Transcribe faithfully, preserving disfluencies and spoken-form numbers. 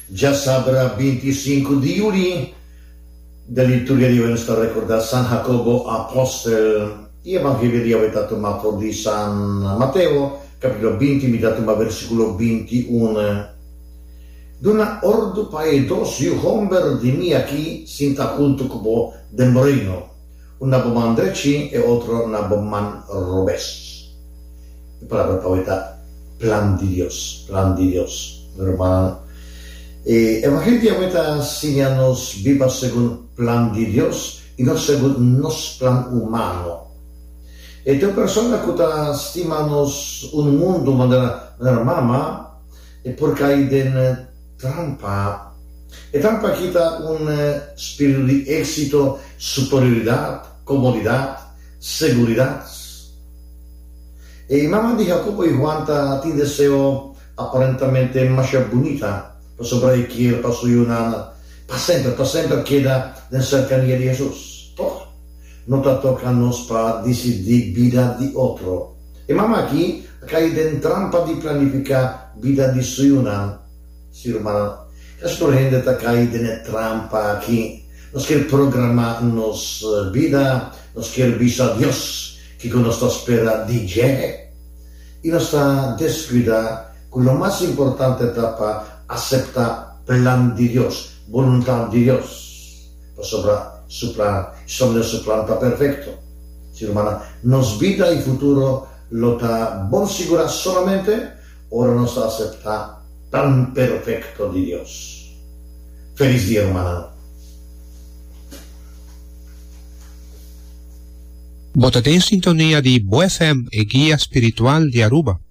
Ya sabrá veinticinco de julio da liturgia di hoy sta ricordando San Jacobo Apostol e Evangelio di avete tomato di San Matteo capitolo venti mi dato ma versicolo ventuno. Duna ordu paedos io homber di mia chi sinta punto cubo dembrino una boman dreci e otro una boman robes. La palabra poeta plan di Dios, plan di Dios, hermano. E Evangelio avete signanos viva según plan di Dios y no según nos plan humano. E te persona que stimanos un mundo manera mamma e por caiden trampa. E trampa quita un spirito di éxito, superioridad, comodidad, seguridad. E mamma di Jacobo y Juanta ti deseo aparentemente más bonita, per sopra il chier, per su Yunana, per sempre, per sempre chieda nel cercanía di Jesús. Por no te toca nos para decidir vida di otro. E mamma aquí cae in trampa di planificar vida di su Yunana. Si hermano, esto gente ta cae in trampa aquí. Nos quiere programar nos vida, nos quiere visar a Dios, que con nuestra espera di G. Y nos está descuida con lo más importante etapa, acepta plan di Dios, voluntad di Dios. Por sopra su plan, sobre su plan está perfecto. Si hermana, nos vida y futuro lo está bon segura solamente, ahora nos acepta tan perfecto di Dios. Feliz día, hermana. Votate in sintonia di Bo F M e Guia Spiritual di Aruba.